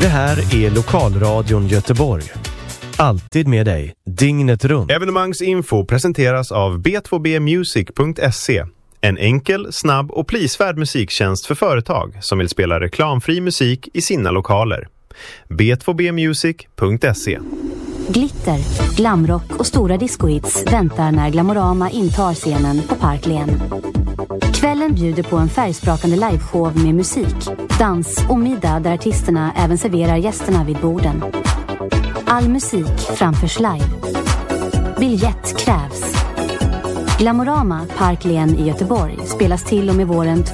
Det här är Lokalradion Göteborg. Alltid med dig, dygnet runt. Evenemangsinfo presenteras av b2bmusic.se. En enkel, snabb och prisvärd musiktjänst för företag som vill spela reklamfri musik i sina lokaler. b2bmusic.se. Glitter, glamrock och stora discohits väntar när Glamorama intar scenen på Parklen. Kvällen bjuder på en färgsprakande liveshow med musik, dans och middag där artisterna även serverar gästerna vid borden. All musik framförs live. Biljett krävs. Glamorama Parklen i Göteborg spelas till och med våren